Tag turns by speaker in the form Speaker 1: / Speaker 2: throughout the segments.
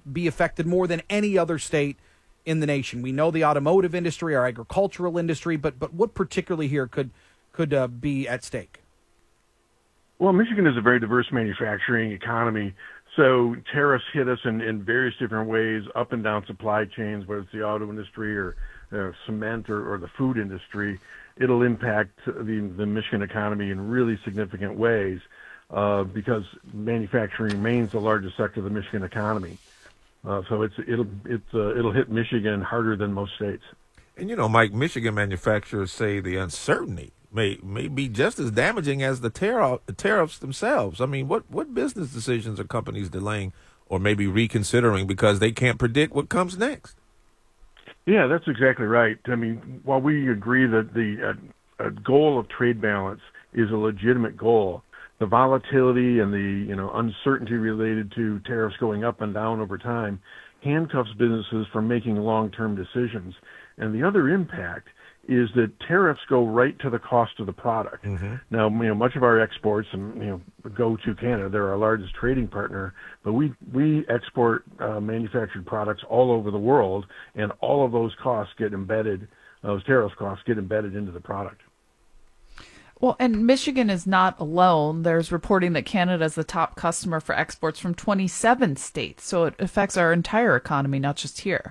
Speaker 1: be affected more than any other state in the nation? We know the automotive industry, our agricultural industry, but what particularly here could be at stake?
Speaker 2: Well, Michigan is a very diverse manufacturing economy, so tariffs hit us in various different ways, up and down supply chains, whether it's the auto industry or cement or the food industry. It'll impact the Michigan economy in really significant ways because manufacturing remains the largest sector of the Michigan economy. So it'll hit Michigan harder than most states.
Speaker 3: And Mike, Michigan manufacturers say the uncertainty may be just as damaging as the tariffs themselves. I mean, what business decisions are companies delaying or maybe reconsidering because they can't predict what comes next?
Speaker 2: Yeah, that's exactly right. I mean, while we agree that the goal of trade balance is a legitimate goal, the volatility and the uncertainty related to tariffs going up and down over time handcuffs businesses from making long-term decisions. And the other impact is that tariffs go right to the cost of the product. Mm-hmm. Now, much of our exports go to Canada. They're our largest trading partner, but we export manufactured products all over the world, and all of those costs get embedded. Those tariff costs get embedded into the product.
Speaker 4: Well, and Michigan is not alone. There's reporting that Canada is the top customer for exports from 27 states, so it affects our entire economy, not just here.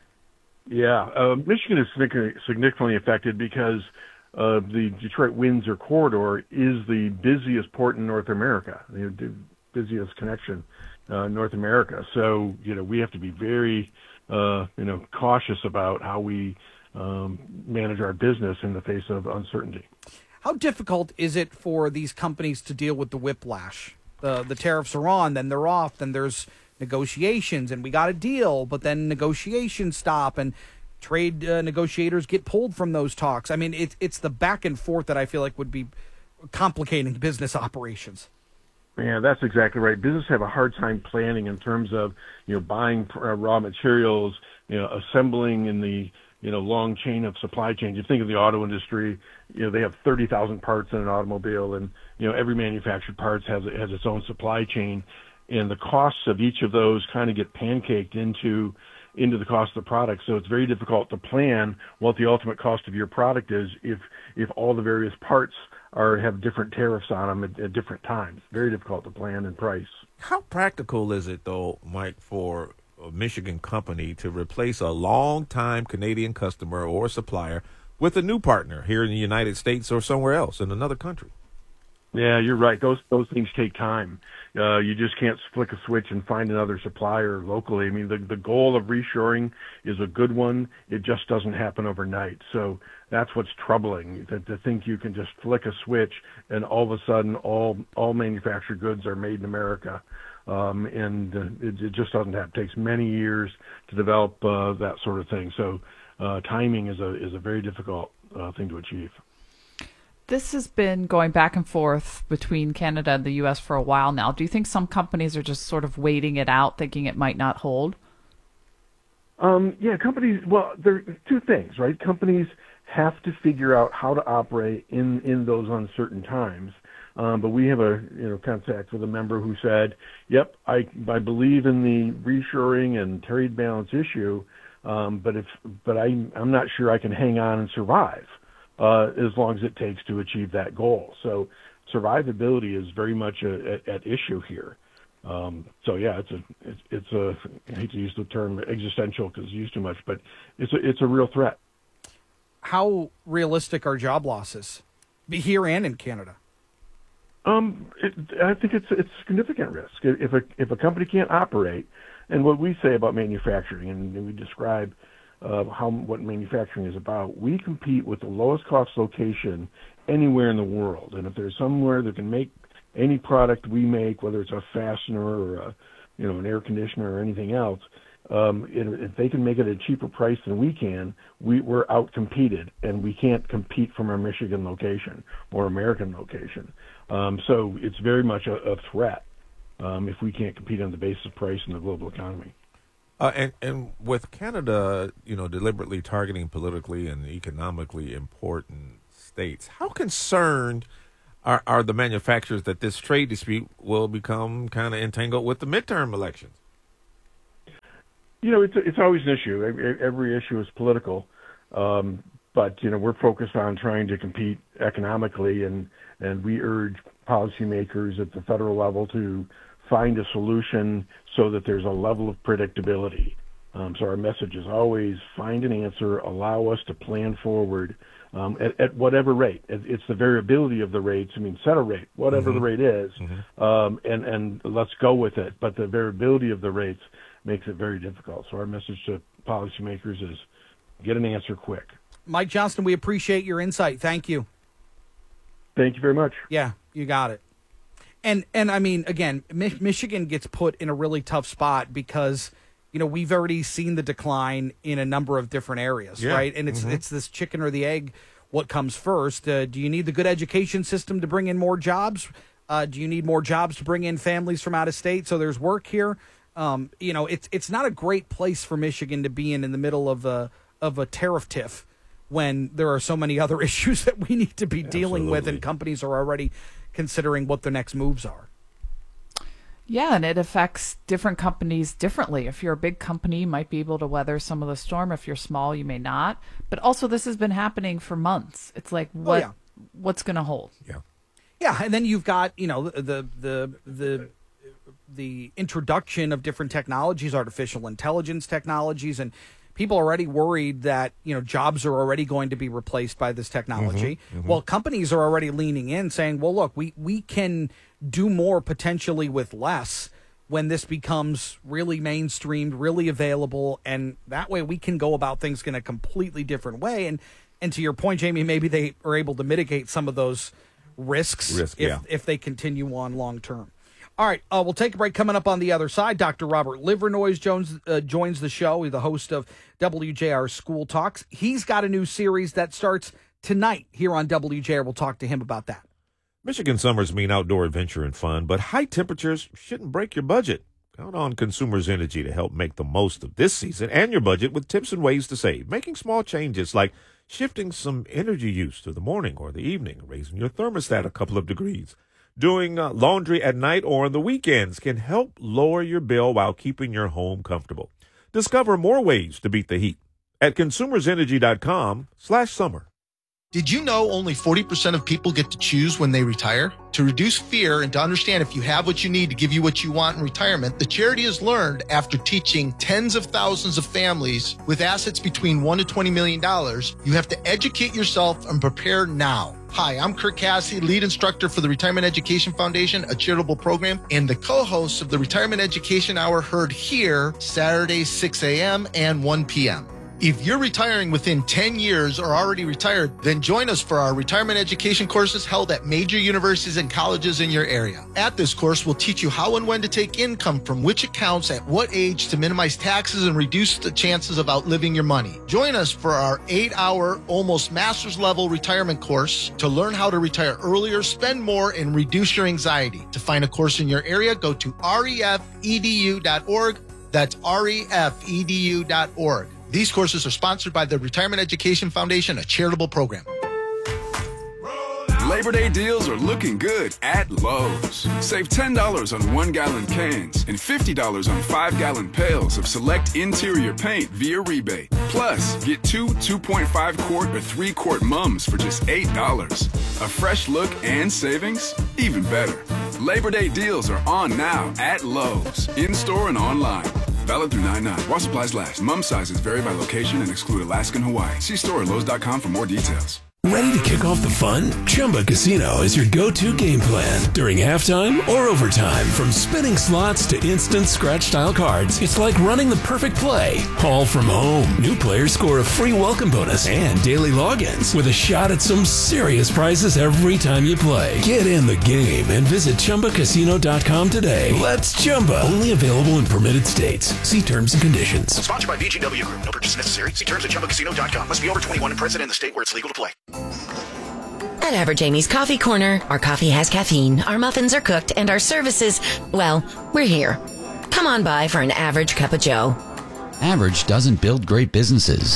Speaker 2: Yeah, Michigan is significantly affected because the Detroit-Windsor corridor is the busiest port in North America, the busiest connection in North America. So, we have to be very, cautious about how we manage our business in the face of uncertainty.
Speaker 1: How difficult is it for these companies to deal with the whiplash? The tariffs are on, then they're off, then there's negotiations, and we got a deal, but then negotiations stop, and trade negotiators get pulled from those talks. I mean, it's the back and forth that I feel like would be complicating business operations.
Speaker 2: Yeah, that's exactly right. Businesses have a hard time planning in terms of, buying raw materials, assembling in the, long chain of supply chains. You think of the auto industry, they have 30,000 parts in an automobile, and, every manufactured parts has its own supply chain. And the costs of each of those kind of get pancaked into the cost of the product. So it's very difficult to plan what the ultimate cost of your product is if all the various parts have different tariffs on them at different times. Very difficult to plan and price.
Speaker 3: How practical is it, though, Mike, for a Michigan company to replace a long-time Canadian customer or supplier with a new partner here in the United States or somewhere else in another country?
Speaker 2: Yeah, you're right. Those things take time. You just can't flick a switch and find another supplier locally. I mean, the goal of reshoring is a good one. It just doesn't happen overnight. So that's what's troubling, to think you can just flick a switch and all of a sudden all manufactured goods are made in America. It just doesn't happen. It takes many years to develop that sort of thing. So timing is a very difficult thing to achieve.
Speaker 4: This has been going back and forth between Canada and the U.S. for a while now. Do you think some companies are just sort of waiting it out, thinking it might not hold?
Speaker 2: Yeah, companies, well, there are two things, right? Companies have to figure out how to operate in those uncertain times. But we have a contact with a member who said, yep, I believe in the reshoring and trade balance issue, but I'm not sure I can hang on and survive. As long as it takes to achieve that goal. So survivability is very much at issue here. So yeah, it's a I hate to use the term existential because it's used too much, but it's a real threat.
Speaker 1: How realistic are job losses here and in Canada?
Speaker 2: I think it's significant risk. If a company can't operate, and what we say about manufacturing, and we describe what manufacturing is about. We compete with the lowest cost location anywhere in the world, and if there's somewhere that can make any product we make, whether it's a fastener or an air conditioner or anything else, if they can make it at a cheaper price than we can, we're out-competed, and we can't compete from our Michigan location or American location. So it's very much a threat if we can't compete on the basis of price in the global economy.
Speaker 3: And with Canada, deliberately targeting politically and economically important states, how concerned are the manufacturers that this trade dispute will become kind of entangled with the midterm elections?
Speaker 2: It's always an issue. Every issue is political, but we're focused on trying to compete economically, and we urge policymakers at the federal level to find a solution so that there's a level of predictability. So our message is always find an answer, allow us to plan forward at whatever rate. It's the variability of the rates. Set a rate, whatever the rate is, and let's go with it. But the variability of the rates makes it very difficult. So our message to policymakers is get an answer quick.
Speaker 1: Mike Johnston, we appreciate your insight. Thank you.
Speaker 2: Thank you very much.
Speaker 1: Yeah, you got it. And again, Michigan gets put in a really tough spot because, we've already seen the decline in a number of different areas, right? And it's this chicken or the egg, what comes first? Do you need the good education system to bring in more jobs? Do you need more jobs to bring in families from out of state so there's work here? It's not a great place for Michigan to be in the middle of a tariff tiff when there are so many other issues that we need to be dealing with, and companies are already considering what their next moves are.
Speaker 4: Yeah, and it affects different companies differently. If you're a big company, you might be able to weather some of the storm. If you're small, you may not. But also, this has been happening for months. It's like, what's going to hold?
Speaker 1: Yeah, and then you've got, the introduction of different technologies, artificial intelligence technologies, and people are already worried that, jobs are already going to be replaced by this technology. Well, companies are already leaning in saying, well, look, we can do more potentially with less when this becomes really mainstreamed, really available, and that way we can go about things in a completely different way. And to your point, Jamie, maybe they are able to mitigate some of those risks if they continue on long term. All right, we'll take a break. Coming up on the other side, Dr. Robert Livernoise joins the show. He's the host of WJR School Talks. He's got a new series that starts tonight here on WJR. We'll talk to him about that.
Speaker 3: Michigan summers mean outdoor adventure and fun, but high temperatures shouldn't break your budget. Count on Consumers Energy to help make the most of this season and your budget with tips and ways to save. Making small changes like shifting some energy use to the morning or the evening, raising your thermostat a couple of degrees. Doing laundry at night or on the weekends can help lower your bill while keeping your home comfortable. Discover more ways to beat the heat at consumersenergy.com/summer.
Speaker 5: Did you know only 40% of people get to choose when they retire? To reduce fear and to understand if you have what you need to give you what you want in retirement, the charity has learned after teaching tens of thousands of families with assets between $1 to $20 million, you have to educate yourself and prepare now. Hi, I'm Kirk Cassidy, lead instructor for the Retirement Education Foundation, a charitable program, and the co-host of the Retirement Education Hour heard here Saturdays 6 a.m. and 1 p.m. If you're retiring within 10 years or already retired, then join us for our retirement education courses held at major universities and colleges in your area. At this course, we'll teach you how and when to take income from which accounts at what age to minimize taxes and reduce the chances of outliving your money. Join us for our 8-hour, almost master's level retirement course to learn how to retire earlier, spend more, and reduce your anxiety. To find a course in your area, go to refedu.org. That's refedu.org. These courses are sponsored by the Retirement Education Foundation, a charitable program.
Speaker 6: Labor Day deals are looking good at Lowe's. Save $10 on 1-gallon cans and $50 on 5-gallon pails of select interior paint via rebate. Plus, get 2 2.5-quart or 3-quart mums for just $8. A fresh look and savings? Even better. Labor Day deals are on now at Lowe's, in-store and online. Valid through 9/9. While supplies last. Mum sizes vary by location and exclude Alaska and Hawaii. See store at Lowe's.com for more details.
Speaker 7: Ready to kick off the fun? Chumba Casino is your go-to game plan during halftime or overtime. From spinning slots to instant scratch-style cards, it's like running the perfect play, all from home. New players score a free welcome bonus and daily logins with a shot at some serious prizes every time you play. Get in the game and visit ChumbaCasino.com today. Let's Chumba. Only available in permitted states. See terms and conditions.
Speaker 8: Sponsored by VGW Group. No purchase necessary. See terms at ChumbaCasino.com. Must be over 21 and present in the state where it's legal to play.
Speaker 9: At Average Amy's Coffee Corner, our coffee has caffeine, our muffins are cooked, and our services, well, we're here. Come on by for an average cup of joe.
Speaker 10: Average doesn't build great businesses.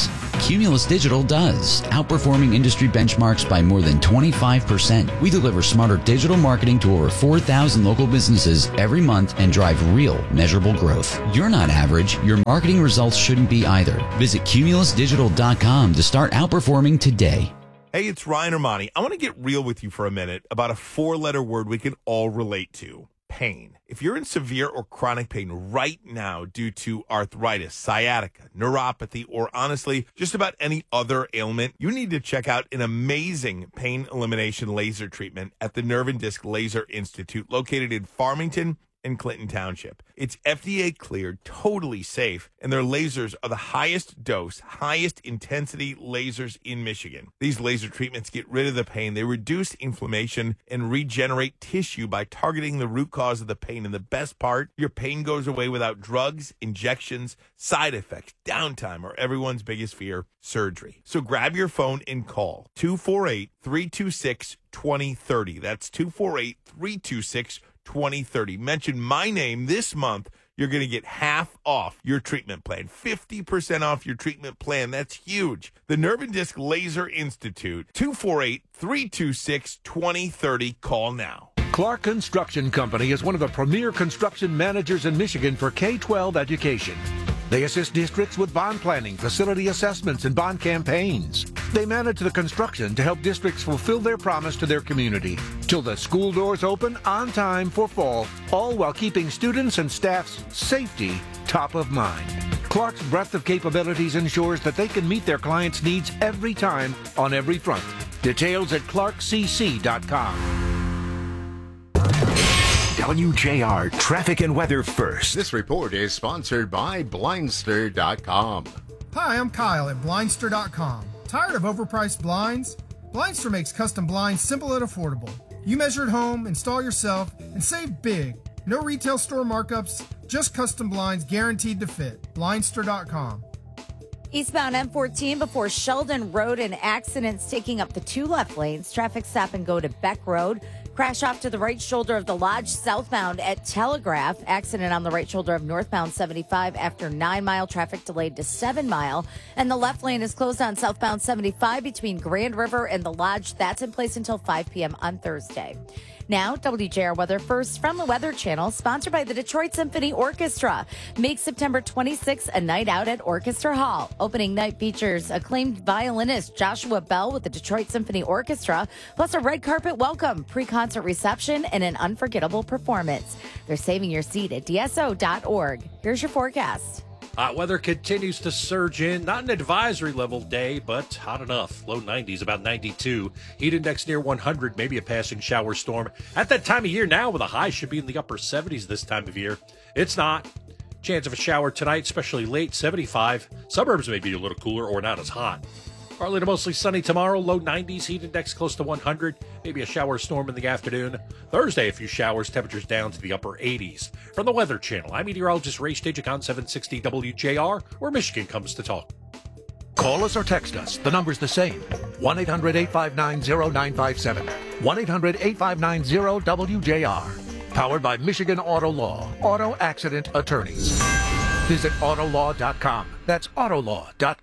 Speaker 10: Cumulus Digital does, outperforming industry benchmarks by more than 25%. We deliver smarter digital marketing to over 4,000 local businesses every month and drive real, measurable growth. You're not average. Your marketing results shouldn't be either. Visit cumulusdigital.com to start outperforming today.
Speaker 11: Hey, it's Ryan Armani. I want to get real with you for a minute about a 4-letter word we can all relate to: pain. If you're in severe or chronic pain right now due to arthritis, sciatica, neuropathy, or honestly, just about any other ailment, you need to check out an amazing pain elimination laser treatment at the Nerve and Disc Laser Institute, located in Farmington in Clinton Township. It's FDA cleared, totally safe, and their lasers are the highest dose, highest intensity lasers in Michigan. These laser treatments get rid of the pain. They reduce inflammation and regenerate tissue by targeting the root cause of the pain. And the best part, your pain goes away without drugs, injections, side effects, downtime, or everyone's biggest fear, surgery. So grab your phone and call 248-326-2030. That's 248-326-2030. 2030. Mention my name this month. You're going to get half off your treatment plan. 50% off your treatment plan. That's huge. The Nerve and Disc Laser Institute. 248-326-2030. Call now.
Speaker 12: Clark Construction Company is one of the premier construction managers in Michigan for K-12 education. They assist districts with bond planning, facility assessments, and bond campaigns. They manage the construction to help districts fulfill their promise to their community till the school doors open on time for fall, all while keeping students and staff's safety top of mind. Clark's breadth of capabilities ensures that they can meet their clients' needs every time on every front. Details at clarkcc.com.
Speaker 13: WJR Traffic and Weather First. This report is sponsored by Blindster.com.
Speaker 14: Hi, I'm Kyle at Blindster.com. Tired of overpriced blinds? Blindster makes custom blinds simple and affordable. You measure at home, install yourself, and save big. No retail store markups, just custom blinds guaranteed to fit. Blindster.com.
Speaker 15: Eastbound M14 before Sheldon Road, and accidents taking up the 2 left lanes. Traffic stop and go to Beck Road. Crash off to the right shoulder of the Lodge southbound at Telegraph. Accident on the right shoulder of northbound 75 after 9 Mile. Traffic delayed to 7 Mile. And the left lane is closed on southbound 75 between Grand River and the Lodge. That's in place until 5 p.m. on Thursday. Now, WJR Weather First from the Weather Channel, sponsored by the Detroit Symphony Orchestra. Make September 26th a night out at Orchestra Hall. Opening night features acclaimed violinist Joshua Bell with the Detroit Symphony Orchestra, plus a red carpet welcome, pre-concert reception, and an unforgettable performance. They're saving your seat at DSO.org. Here's your forecast.
Speaker 16: Hot weather continues to surge in. Not an advisory level day, but hot enough. Low 90s, about 92. Heat index near 100, maybe a passing shower storm. At that time of year now, with a high should be in the upper 70s this time of year. It's not. Chance of a shower tonight, especially late, 75. Suburbs may be a little cooler or not as hot. Partly to mostly sunny tomorrow, low 90s, heat index close to 100, maybe a shower storm in the afternoon. Thursday, a few showers, temperatures down to the upper 80s. From the Weather Channel, I'm meteorologist Ray Stagik on 760 WJR, where Michigan comes to talk.
Speaker 12: Call us or text us. The number's the same. 1-800-859-0957. 1-800-859-0WJR. Powered by Michigan Auto Law. Auto Accident Attorneys. Visit Autolaw.com. That's Autolaw.com.